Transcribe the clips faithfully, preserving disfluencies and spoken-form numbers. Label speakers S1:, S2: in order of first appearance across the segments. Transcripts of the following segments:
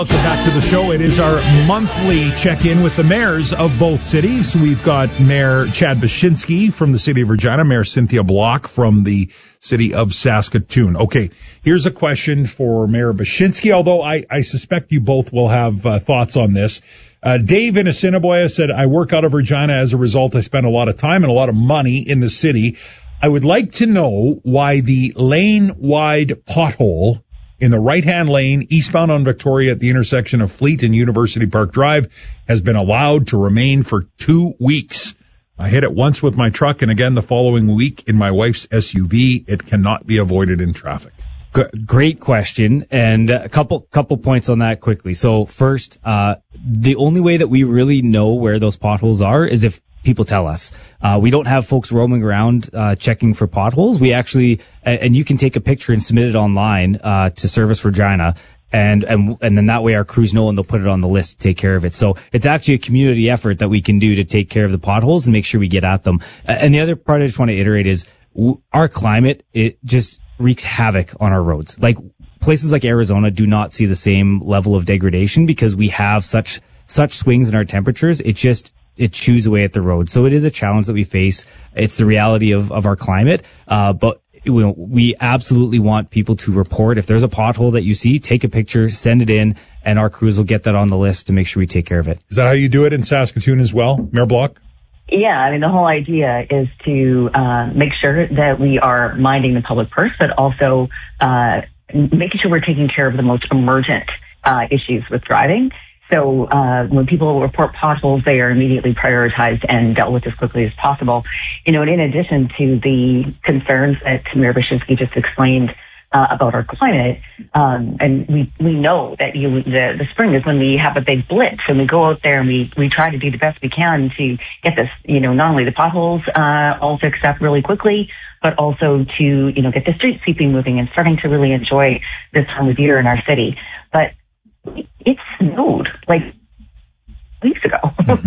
S1: Welcome back to the show. It is our monthly check-in with the mayors of both cities. We've got Mayor Chad Baczynski from the city of Regina, Mayor Cynthia Block from the city of Saskatoon. Okay, here's a question for Mayor Baczynski, although I, I suspect you both will have uh, thoughts on this. Uh, Dave in Assiniboia said, I work out of Regina. As a result, I spend a lot of time and a lot of money in the city. I would like to know why the lane-wide pothole in the right-hand lane, eastbound on Victoria at the intersection of Fleet and University Park Drive, has been allowed to remain for two weeks. I hit it once with my truck and again the following week in my wife's S U V. It cannot be avoided in traffic.
S2: Great question, and a couple couple points on that quickly. So first, uh the only way that we really know where those potholes are is if people tell us. Uh, we don't have folks roaming around uh, checking for potholes. We actually, and you can take a picture and submit it online uh, to Service Regina, and and and then that way our crews know and they'll put it on the list to take care of it. So it's actually a community effort that we can do to take care of the potholes and make sure we get at them. And the other part I just want to iterate is our climate, it just wreaks havoc on our roads. Like places like Arizona do not see the same level of degradation because we have such such swings in our temperatures. It just it chews away at the road. So it is a challenge that we face. It's the reality of, of our climate. Uh, but we, we absolutely want people to report. If there's a pothole that you see, take a picture, send it in, and our crews will get that on the list to make sure we take care of it.
S1: Is that how you do it in Saskatoon as well, Mayor Block?
S3: Yeah, I mean, the whole idea is to uh, make sure that we are minding the public purse, but also uh, making sure we're taking care of the most emergent uh, issues with driving. So uh, when people report potholes, they are immediately prioritized and dealt with as quickly as possible. You know, and in addition to the concerns that Mayor Baczynski just explained uh, about our climate, um, and we we know that you the, the spring is when we have a big blitz, and we go out there and we, we try to do the best we can to get this, you know, not only the potholes uh, all fixed up really quickly, but also to, you know, get the street sweeping moving and starting to really enjoy this time of year in our city. But it snowed like weeks ago.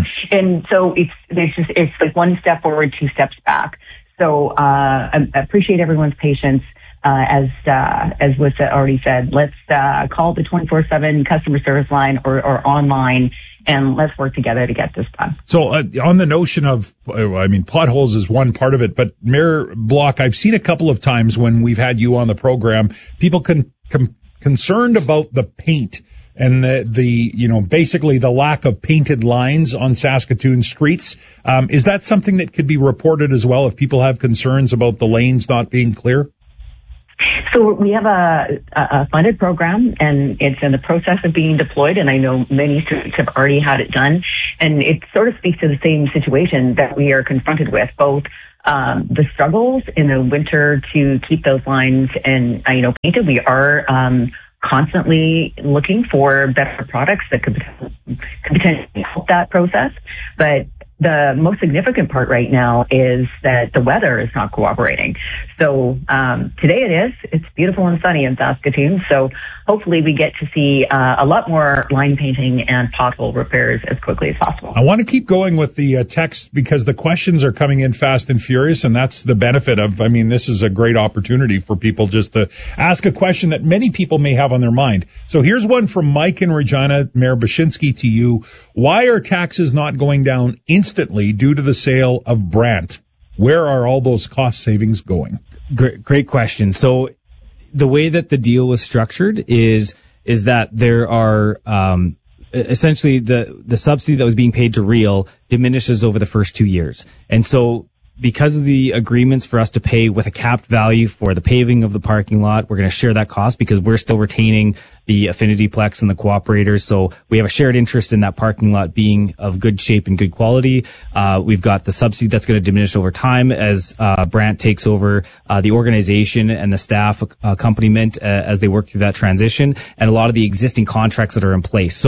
S3: And so it's, it's just, it's like one step forward, two steps back. So, uh, I appreciate everyone's patience. Uh, as, uh, as was already said, let's, uh, call the twenty-four seven customer service line or, or online, and let's work together to get this done.
S1: So, uh, on the notion of, I mean, potholes is one part of it, but Mayor Block, I've seen a couple of times when we've had you on the program, people can, com- concerned about the paint and the, the, you know, basically the lack of painted lines on Saskatoon streets. Um, is that something that could be reported as well if people have concerns about the lanes not being clear?
S3: So we have a, a funded program, and it's in the process of being deployed, and I know many streets have already had it done. And it sort of speaks to the same situation that we are confronted with, both um, the struggles in the winter to keep those lines and, uh, you know, painted. We are um constantly looking for better products that could, could potentially help that process. But the most significant part right now is that the weather is not cooperating. So um, today it is. It's beautiful and sunny in Saskatoon. So hopefully we get to see uh, a lot more line painting and pothole repairs as quickly as possible.
S1: I want to keep going with the uh, text because the questions are coming in fast and furious, and that's the benefit of, I mean, this is a great opportunity for people just to ask a question that many people may have on their mind. So here's one from Mike in Regina. Mayor Baczynski, to you. Why are taxes not going down instantly due to the sale of Brandt? Where are all those cost savings going?
S2: Great, great question. So the way that the deal was structured is is that there are um, essentially the the subsidy that was being paid to Real diminishes over the first two years, and so because of the agreements for us to pay with a capped value for the paving of the parking lot, we're going to share that cost because we're still retaining the Affinity Plex and the cooperators. So we have a shared interest in that parking lot being of good shape and good quality. Uh, we've got the subsidy that's going to diminish over time as uh, Brandt takes over uh, the organization and the staff accompaniment uh, as they work through that transition, and a lot of the existing contracts that are in place. So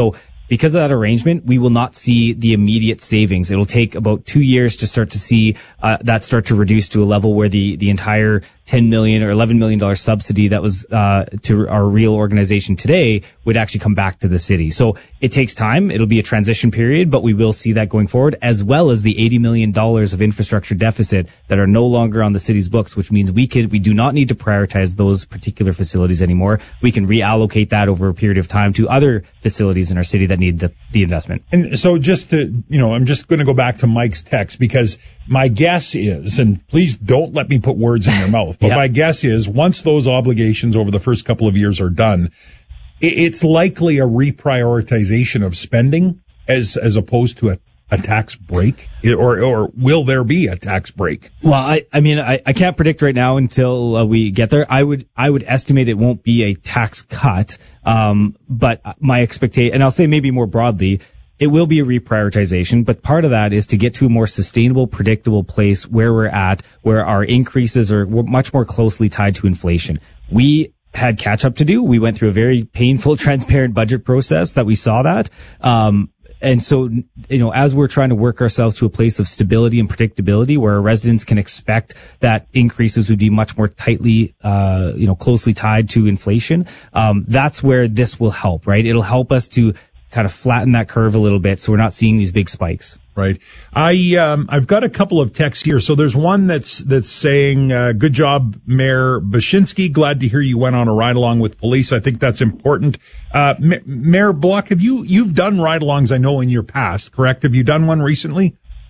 S2: because of that arrangement, we will not see the immediate savings. It'll take about two years to start to see uh, that start to reduce to a level where the, the entire ten million dollars or eleven million dollars subsidy that was uh, to our real organization today would actually come back to the city. So it takes time. It'll be a transition period, but we will see that going forward, as well as the eighty million dollars of infrastructure deficit that are no longer on the city's books, which means we could we do not need to prioritize those particular facilities anymore. We can reallocate that over a period of time to other facilities in our city that need the, the investment.
S1: And so just to, you know, I'm just going to go back to Mike's text, because my guess is, and please don't let me put words in your mouth, but yep. my guess is once those obligations over the first couple of years are done, it's likely a reprioritization of spending as as opposed to a, a tax break, or or will there be a tax break?
S2: Well, I I mean I, I can't predict right now until uh, we get there. I would I would estimate it won't be a tax cut, um, but my expectation, and I'll say maybe more broadly, it will be a reprioritization, but part of that is to get to a more sustainable, predictable place where we're at, where our increases are much more closely tied to inflation. We had catch up to do. We went through a very painful, transparent budget process that we saw that. Um, and so, you know, as we're trying to work ourselves to a place of stability and predictability where our residents can expect that increases would be much more tightly, uh, you know, closely tied to inflation, um, that's where this will help, right? It'll help us to kind of flatten that curve a little bit so we're not seeing these big spikes.
S1: Right. I, um, I've got a couple of texts here. So there's one that's, that's saying, uh, good job, Mayor Baczynski. Glad to hear you went on a ride along with police. I think that's important. Uh, M- Mayor Block, have you, you've done ride alongs, I know, in your past, correct? Have you done one recently?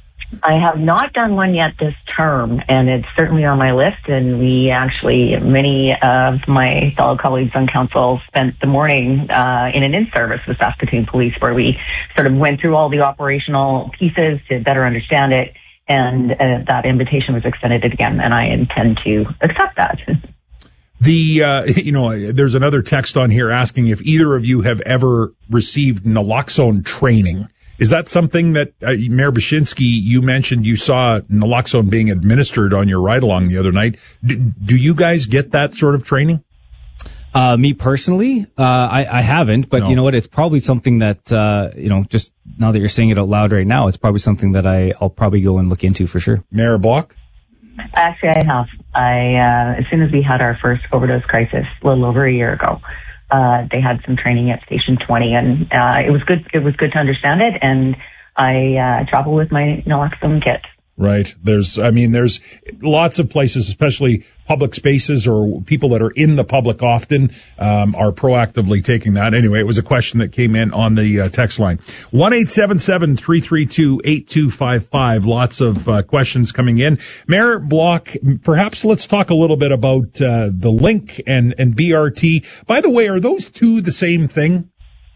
S3: I have not done one yet this term, and it's certainly on my list. And we actually, many of my fellow colleagues on council spent the morning uh, in an in-service with Saskatoon Police, where we sort of went through all the operational pieces to better understand it. And uh, that invitation was extended again, and I intend to accept that.
S1: The, uh, you know, there's another text on here asking if either of you have ever received naloxone training. Is that something that, uh, Mayor Baczynski, you mentioned you saw naloxone being administered on your ride-along the other night. D- do you guys get that sort of training?
S2: Uh, me personally, uh, I, I haven't, but no. You know what? It's probably something that, uh, you know, just now that you're saying it out loud right now, it's probably something that I, I'll probably go and look into for sure.
S1: Mayor Block?
S3: Actually, I have. I, uh, as soon as we had our first overdose crisis a little over a year ago, Uh, they had some training at Station twenty, and uh, it was good. It was good to understand it, and I uh, travel with my naloxone kit.
S1: Right. There's, I mean, there's lots of places, especially public spaces or people that are in the public often, um, are proactively taking that. Anyway, it was a question that came in on the uh, text line. one eight seven seven, three three two, eight two five five. Lots of uh, questions coming in. Mayor Block, perhaps let's talk a little bit about uh, the Link and, and B R T. By the way, are those two the same thing?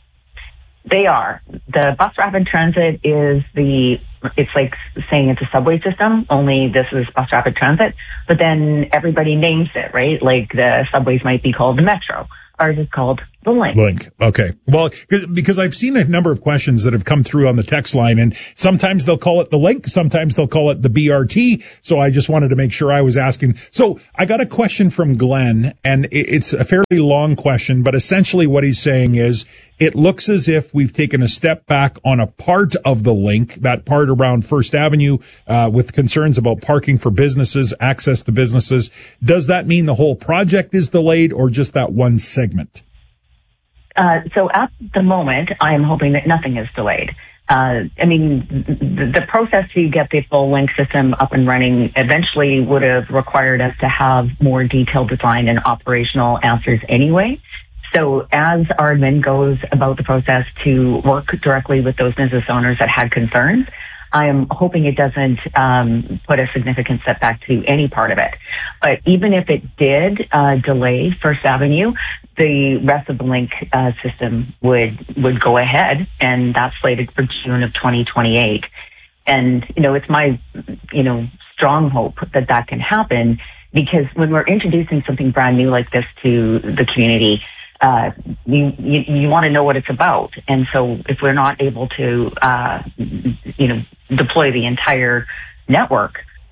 S3: They are. The bus rapid transit is the, it's like saying it's a subway system, only this is bus rapid transit, but then everybody names it, right? Like the subways might be called the Metro. Ours is called the Link.
S1: Link. Okay. Well, because I've seen a number of questions that have come through on the text line, and sometimes they'll call it the Link, sometimes they'll call it the B R T. So I just wanted to make sure I was asking. So I got a question from Glenn, and it's a fairly long question, but essentially what he's saying is it looks as if we've taken a step back on a part of the Link, that part around First Avenue, uh, with concerns about parking for businesses, access to businesses. Does that mean the whole project is delayed or just that one segment?
S3: Uh, so at the moment, I am hoping that nothing is delayed. Uh, I mean, the, the process to get the full Link system up and running eventually would have required us to have more detailed design and operational answers anyway. So as our admin goes about the process to work directly with those business owners that had concerns, I am hoping it doesn't um, put a significant setback to any part of it. But even if it did uh, delay First Avenue, the rest of the Link uh, system would would go ahead, and that's slated for June of twenty twenty-eight. And you know, it's my you know strong hope that that can happen, because when we're introducing something brand new like this to the community, Uh, you, you, you want to know what it's about. And so if we're not able to, uh, you know, deploy the entire network,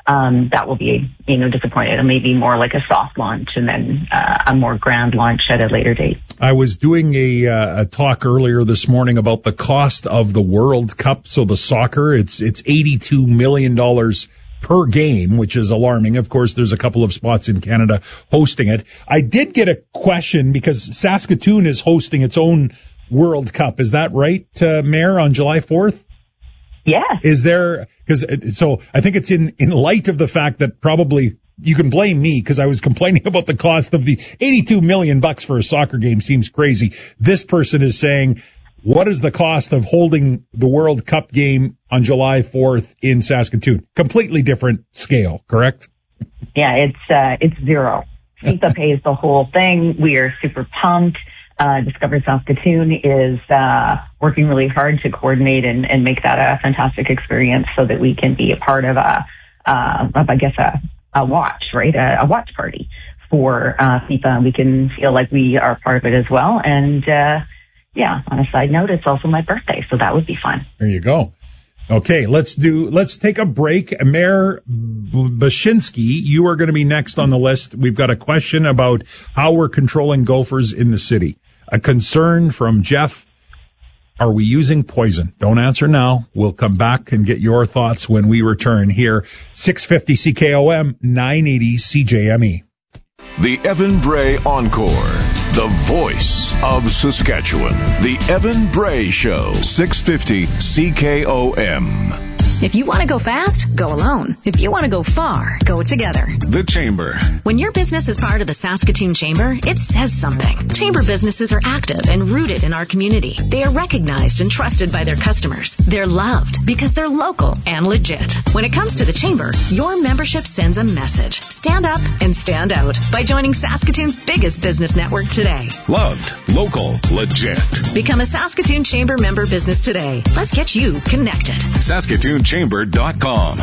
S3: um, that will be, you know, disappointed. It may be more like a soft launch and then uh, a more grand launch at a later date.
S1: I was doing a, uh, a talk earlier this morning about the cost of the World Cup. So the soccer, it's, it's eighty-two million dollars per game, which is alarming. Of course, there's a couple of spots in Canada hosting it. I did get a question because Saskatoon is hosting its own World Cup. Is that right, uh, Mayor, on July fourth?
S3: Yeah.
S1: Is there, because, so I think it's in, in light of the fact that probably you can blame me because I was complaining about the cost of the eighty-two million bucks for a soccer game seems crazy. This person is saying, what is the cost of holding the World Cup game on July fourth in Saskatoon? Completely different scale, correct?
S3: Yeah, it's, uh, it's zero. FIFA pays the whole thing. We are super pumped. Uh, Discover Saskatoon is uh, working really hard to coordinate and, and make that a fantastic experience so that we can be a part of a, uh, of, I guess, a, a watch, right? A, a watch party for uh, FIFA. And we can feel like we are part of it as well. And, uh, yeah, on a side note, it's also my birthday, so that would be fun.
S1: There you go. Okay, let's do, let's take a break. Mayor Bashinsky, you are going to be next on the list. We've got a question about how we're controlling gophers in the city. A concern from Jeff. Are we using poison? Don't answer now. We'll come back and get your thoughts when we return here. six fifty C K O M, nine eighty C J M E.
S4: The Evan Bray Encore. The voice of Saskatchewan. The Evan Bray Show. six fifty C K O M.
S5: If you want to go fast, go alone. If you want to go far, go together.
S4: The Chamber.
S5: When your business is part of the Saskatoon Chamber, it says something. Chamber businesses are active and rooted in our community. They are recognized and trusted by their customers. They're loved because they're local and legit. When it comes to the Chamber, your membership sends a message. Stand up and stand out by joining Saskatoon's biggest business network today.
S4: Loved, local, legit.
S5: Become a Saskatoon Chamber member business today. Let's get you connected.
S4: Saskatoon Chamber dot com.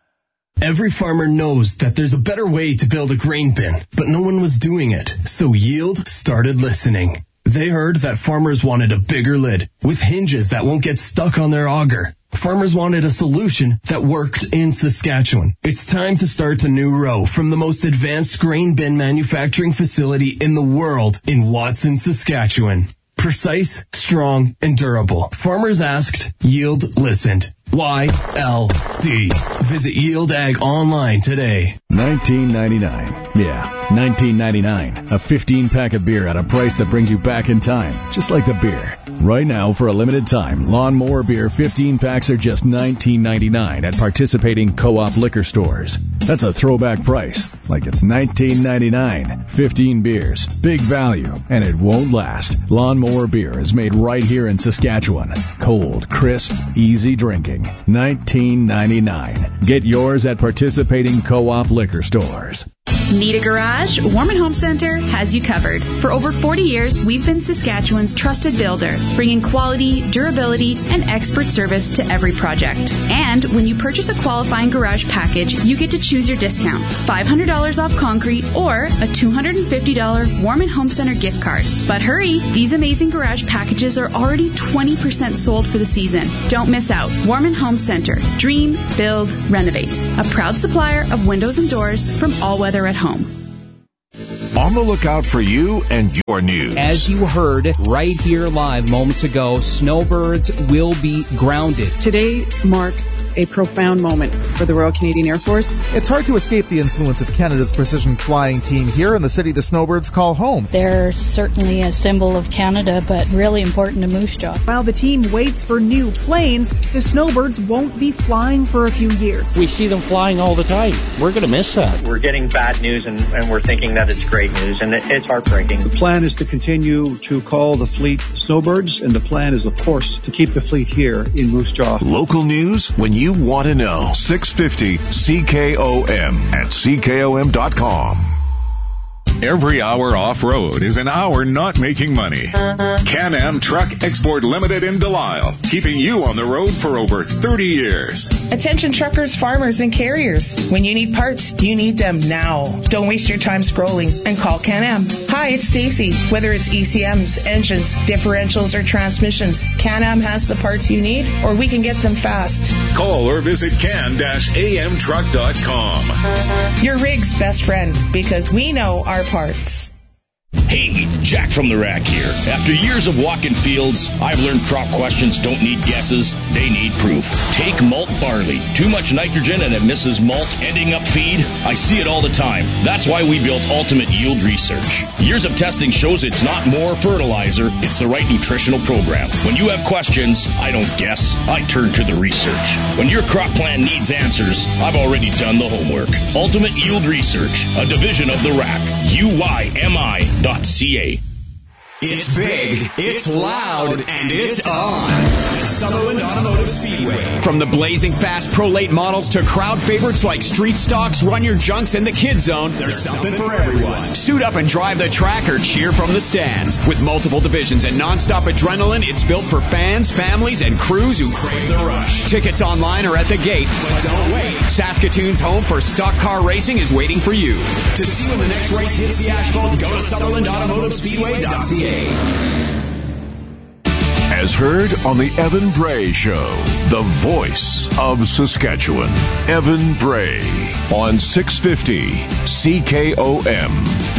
S6: Every farmer knows that there's a better way to build a grain bin, but no one was doing it. So Yield started listening. They heard that farmers wanted a bigger lid with hinges that won't get stuck on their auger. Farmers wanted a solution that worked in Saskatchewan. It's time to start a new row from the most advanced grain bin manufacturing facility in the world in Watson, Saskatchewan. Precise, strong, and durable. Farmers asked, Yield listened. Y L D. Visit Yield Ag online today.
S7: nineteen ninety-nine. Yeah, nineteen ninety-nine. A fifteen pack of beer at a price that brings you back in time, just like the beer. Right now, for a limited time, Lawnmower Beer fifteen packs are just nineteen ninety-nine at participating co-op liquor stores. That's a throwback price, like it's nineteen ninety-nine. fifteen beers, big value, and it won't last. Lawnmower Beer is made right here in Saskatchewan. Cold, crisp, easy drinking. nineteen ninety-nine. Get yours at participating co-op liquor stores.
S8: Need a garage? Warman Home Center has you covered. For over forty years, we've been Saskatchewan's trusted builder, bringing quality, durability, and expert service to every project. And when you purchase a qualifying garage package, you get to choose your discount. five hundred dollars off concrete or a two hundred fifty dollars Warman Home Center gift card. But hurry, these amazing garage packages are already twenty percent sold for the season. Don't miss out. Warman Home Center. Dream, build, renovate. A proud supplier of windows and doors from All Weather at Home.
S4: On the lookout for you and your news.
S9: As you heard right here live moments ago, snowbirds will be grounded.
S10: Today marks a profound moment for the Royal Canadian Air Force.
S11: It's hard to escape the influence of Canada's precision flying team here in the city the snowbirds call home.
S12: They're certainly a symbol of Canada, but really important to Moose Jaw.
S13: While the team waits for new planes, the snowbirds won't be flying for a few years.
S14: We see them flying all the time. We're going to miss that.
S15: We're getting bad news, and, and we're thinking that it's great news, and it, it's heartbreaking.
S16: The plan is to continue to call the fleet snowbirds, and the plan is, of course, to keep the fleet here in Moose Jaw.
S4: Local news when you want to know. six fifty C K O M at C K O M dot com.
S17: Every hour off-road is an hour not making money. Can-Am Truck Export Limited in Delisle, keeping you on the road for over thirty years.
S18: Attention truckers, farmers, and carriers. When you need parts, you need them now. Don't waste your time scrolling and call Can-Am. Hi, it's Stacy. Whether it's E C Ms, engines, differentials, or transmissions, Can-Am has the parts you need, or we can get them fast.
S17: Call or visit can dash a m truck dot com.
S18: Your rig's best friend, because we know our parts.
S19: Hey, Jack from the Rack here. After years of walking fields, I've learned crop questions don't need guesses, they need proof. Take malt barley. Too much nitrogen and it misses malt, ending up feed. I see it all the time. That's why we built Ultimate Yield Research. Years of testing shows it's not more fertilizer, it's the right nutritional program. When you have questions, I don't guess, I turn to the research. When your crop plan needs answers, I've already done the homework. Ultimate Yield Research, a division of the Rack. U Y M I dot C A.
S20: It's big, it's loud, and it's on. It's Sutherland Automotive Speedway. From the blazing fast Pro Late models to crowd favorites like Street Stocks, Run Your Junks, and the Kid Zone, there's something for everyone. Suit up and drive the track or cheer from the stands. With multiple divisions and nonstop adrenaline, it's built for fans, families, and crews who crave the rush. Tickets online or at the gate, but don't wait. Saskatoon's home for stock car racing is waiting for you. To see when the next race hits the asphalt, go to Sutherland Automotive Speedway dot C A.
S4: As heard on the Evan Bray Show, the voice of Saskatchewan. Evan Bray on six fifty C K O M.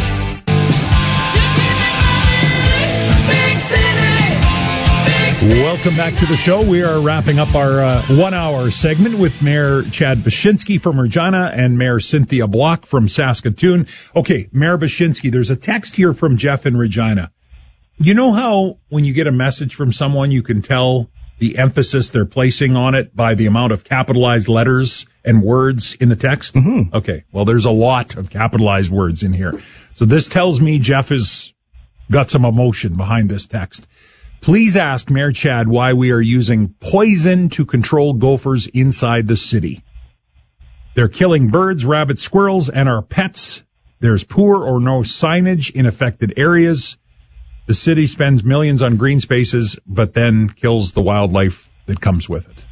S1: Welcome back to the show. We are wrapping up our uh, one-hour segment with Mayor Chad Baczynski from Regina and Mayor Cynthia Block from Saskatoon. Okay, Mayor Baczynski, there's a text here from Jeff in Regina. You know how when you get a message from someone, you can tell the emphasis they're placing on it by the amount of capitalized letters and words in the text?
S2: Mm-hmm.
S1: Okay, well, there's a lot of capitalized words in here. So this tells me Jeff has got some emotion behind this text. Please ask Mayor Chad why we are using poison to control gophers inside the city. They're killing birds, rabbits, squirrels, and our pets. There's poor or no signage in affected areas. The city spends millions on green spaces, but then kills the wildlife that comes with it.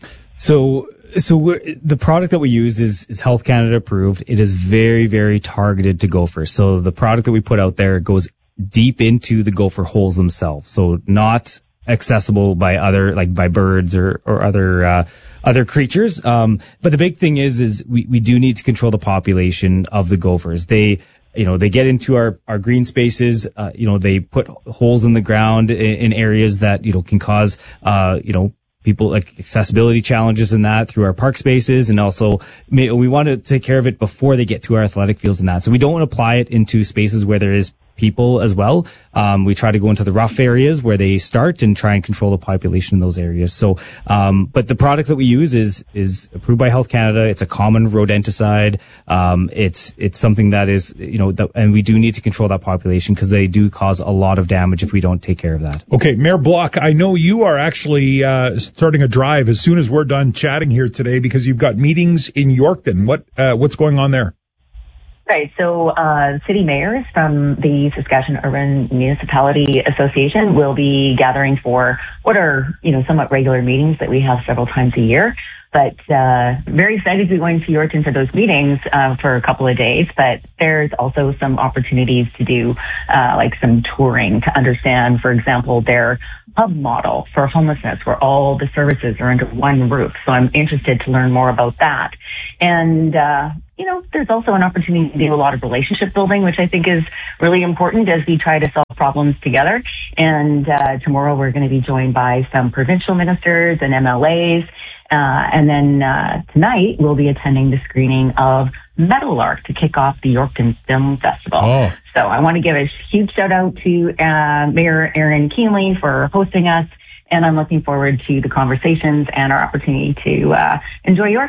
S2: So, so we're, the product that we use is, is Health Canada approved. It is very, very targeted to gophers. So the product that we put out there goes deep into the gopher holes themselves. So not accessible by other, like by birds or, or other, uh, other creatures. Um, but the big thing is, is we, we do need to control the population of the gophers. They, You know, they get into our, our green spaces, uh, you know, they put holes in the ground in, in areas that, you know, can cause, uh, you know, people like accessibility challenges in that through our park spaces. And also may, we want to take care of it before they get to our athletic fields and that. So we don't want to apply it into spaces where there is people as well. Um, we try to go into the rough areas where they start and try and control the population in those areas. So, um, but the product that we use is, is approved by Health Canada. It's a common rodenticide. Um, it's, it's something that is, you know, that, and we do need to control that population because they do cause a lot of damage if we don't take care of that.
S1: Okay, Mayor Block, I know you are actually, uh, starting a drive as soon as we're done chatting here today because you've got meetings in Yorkton. What, uh, what's going on there?
S3: Right. So, uh, city mayors from the Saskatchewan Urban Municipality Association will be gathering for what are, you know, somewhat regular meetings that we have several times a year. But, uh, very excited to be going to Yorkton for those meetings, uh, for a couple of days. But there's also some opportunities to do, uh, like some touring to understand, for example, their hub model for homelessness where all the services are under one roof. So I'm interested to learn more about that. And, uh, you know, there's also an opportunity to do a lot of relationship building, which I think is really important as we try to solve problems together. And, uh, tomorrow we're going to be joined by some provincial ministers and M L As. Uh, and then, uh, tonight we'll be attending the screening of Meadowlark to kick off the Yorkton Film Festival.
S1: Oh.
S3: So I want to give a huge shout out to, uh, Mayor Aaron Keenley for hosting us. And I'm looking forward to the conversations and our opportunity to, uh, enjoy Yorkton.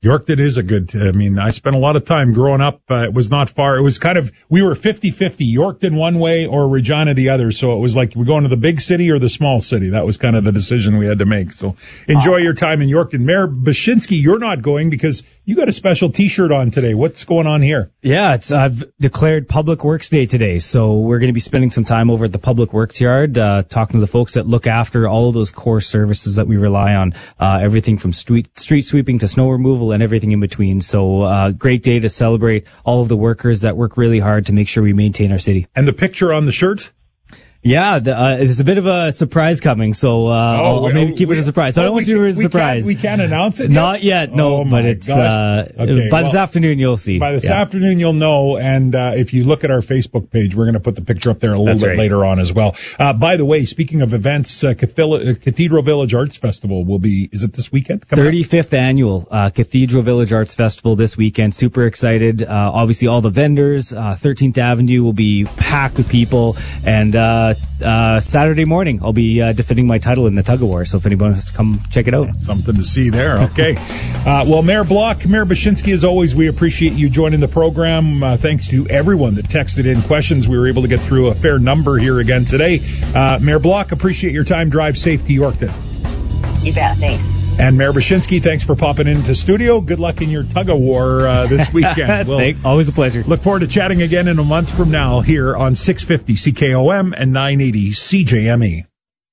S1: Yorkton is a good, I mean, I spent a lot of time growing up. Uh, it was not far. It was kind of, we were fifty-fifty, Yorkton one way or Regina the other. So it was like, we're going to the big city or the small city. That was kind of the decision we had to make. So enjoy your time in Yorkton. Mayor Baczynski, you're not going because you got a special T-shirt on today. What's going on here?
S2: Yeah, it's I've declared Public Works Day today. So we're going to be spending some time over at the Public Works Yard, uh, talking to the folks that look after all of those core services that we rely on, uh, everything from street, street sweeping to snow removal and everything in between. So uh great day to celebrate all of the workers that work really hard to make sure we maintain our city.
S1: And the picture on the shirt?
S2: Yeah, the, uh, there's a bit of a surprise coming, so uh,
S1: oh,
S2: I'll, I'll maybe keep
S1: we,
S2: it a surprise. So
S1: oh,
S2: I don't want you to be a surprise.
S1: We can't, we can't announce it yet?
S2: Not yet, no,
S1: oh,
S2: but it's uh,
S1: okay,
S2: by
S1: well,
S2: this afternoon you'll see.
S1: By this
S2: yeah.
S1: afternoon you'll know, and uh, if you look at our Facebook page, we're going to put the picture up there a little
S2: That's
S1: bit
S2: right.
S1: later on as well. Uh, by the way, speaking of events, uh, Cathedral, Cathedral Village Arts Festival will be, is it this weekend?
S2: thirty-fifth annual uh, Cathedral Village Arts Festival this weekend. Super excited. Uh, obviously all the vendors, uh, thirteenth Avenue will be packed with people, and uh, uh, Saturday morning I'll be uh, defending my title in the tug of war. So if anyone wants to come check it out.
S1: Something to see there. Okay. uh, well, Mayor Block, Mayor Baczynski, as always, we appreciate you joining the program. Uh, thanks to everyone that texted in questions. We were able to get through a fair number here again today. Uh, Mayor Block, appreciate your time. Drive safe to Yorkton.
S3: You bet. Thanks.
S1: And Mayor Baczynski, thanks for popping into studio. Good luck in your tug of war uh, this weekend.
S2: We'll Thank, always a pleasure.
S1: Look forward to chatting again in a month from now here on six fifty C K O M and nine eighty C J M E.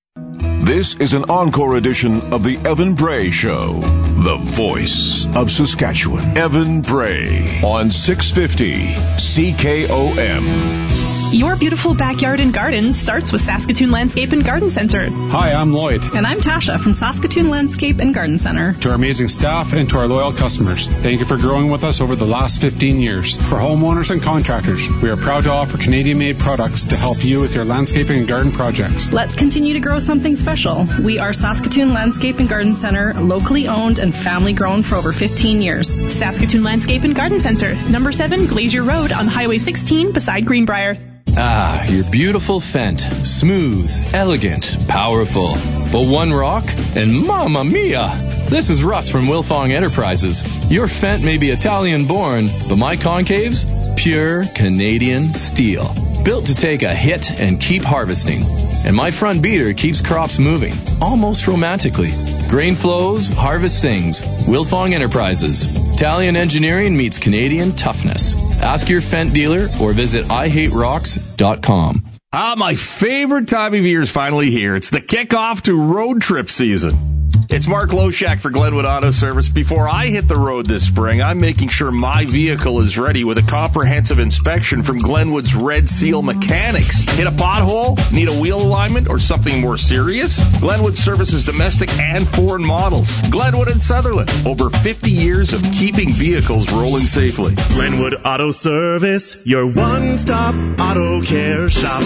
S4: This is an encore edition of the Evan Bray Show, the voice of Saskatchewan. Evan Bray on six fifty C K O M.
S21: Your beautiful backyard and garden starts with Saskatoon Landscape and Garden Center.
S22: Hi, I'm Lloyd.
S21: And I'm Tasha from Saskatoon Landscape and Garden Center.
S22: To our amazing staff and to our loyal customers, thank you for growing with us over the last fifteen years. For homeowners and contractors, we are proud to offer Canadian-made products to help you with your landscaping and garden projects.
S21: Let's continue to grow something special. We are Saskatoon Landscape and Garden Center, locally owned and family grown for over fifteen years.
S23: Saskatoon Landscape and Garden Center, number seven Glacier Road on Highway sixteen beside Greenbrier.
S24: Ah, your beautiful Fendt. Smooth, elegant, powerful. But one rock, and mamma mia! This is Russ from Wilfong Enterprises. Your Fendt may be Italian-born, but my concaves? Pure Canadian steel. Built to take a hit and keep harvesting. And my front beater keeps crops moving, almost romantically. Grain flows, harvest sings. Wilfong Enterprises. Italian engineering meets Canadian toughness. Ask your Fendt dealer or visit I hate rocks dot com.
S25: Ah, my favorite time of year is finally here. It's the kickoff to road trip season. It's Mark Loshak for Glenwood Auto Service. Before I hit the road this spring, I'm making sure my vehicle is ready with a comprehensive inspection from Glenwood's Red Seal Mechanics. Hit a pothole? Need a wheel alignment or something more serious? Glenwood services domestic and foreign models. Glenwood and Sutherland. Over fifty years of keeping vehicles rolling safely.
S26: Glenwood Auto Service, your one-stop auto care shop.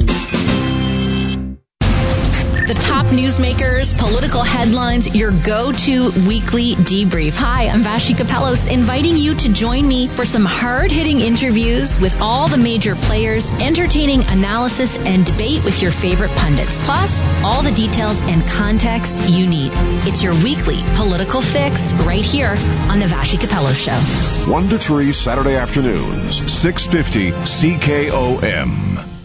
S5: The top newsmakers, political headlines, your go-to weekly debrief. Hi, I'm Vashi Kapelos, inviting you to join me for some hard-hitting interviews with all the major players, entertaining analysis and debate with your favorite pundits, plus all the details and context you need. It's your weekly political fix right here on the Vashi Kapelos Show.
S4: one to three Saturday afternoons, six fifty C K O M.